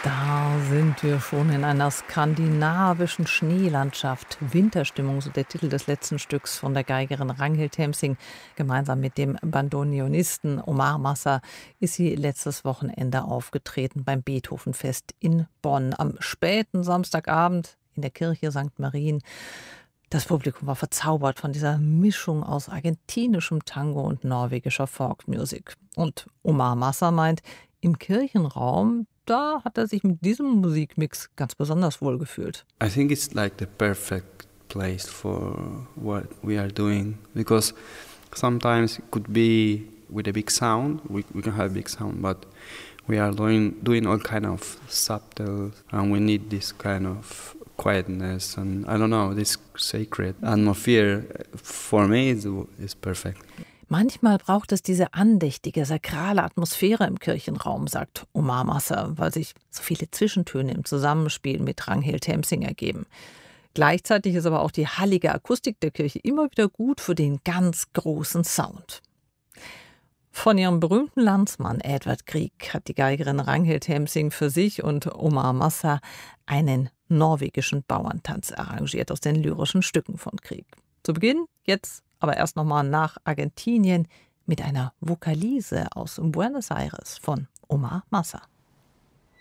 Da sind wir schon in einer skandinavischen Schneelandschaft. Winterstimmung, so der Titel des letzten Stücks von der Geigerin Ragnhild Hemsing. Gemeinsam mit dem Bandoneonisten Omar Massa ist sie letztes Wochenende aufgetreten beim Beethovenfest in Bonn. Am späten Samstagabend in der Kirche St. Marien. Das Publikum war verzaubert von dieser Mischung aus argentinischem Tango und norwegischer Folkmusik. Und Omar Massa meint, im Kirchenraum, da hat er sich mit diesem Musikmix ganz besonders wohl gefühlt. I think it's like the perfect place for what we are doing, because sometimes it could be with a big sound, we can have a big sound, but we are doing all kind of subtle, and we need this kind of quietness, and I don't know, this sacred atmosphere for me is perfect. Manchmal braucht es diese andächtige, sakrale Atmosphäre im Kirchenraum, sagt Omar Massa, weil sich so viele Zwischentöne im Zusammenspiel mit Ragnhild Hemsing ergeben. Gleichzeitig ist aber auch die hallige Akustik der Kirche immer wieder gut für den ganz großen Sound. Von ihrem berühmten Landsmann Edvard Grieg hat die Geigerin Ragnhild Hemsing für sich und Omar Massa einen norwegischen Bauerntanz arrangiert aus den lyrischen Stücken von Grieg. Zu Beginn jetzt aber erst nochmal nach Argentinien mit einer Vokalise aus Buenos Aires von Omar Massa.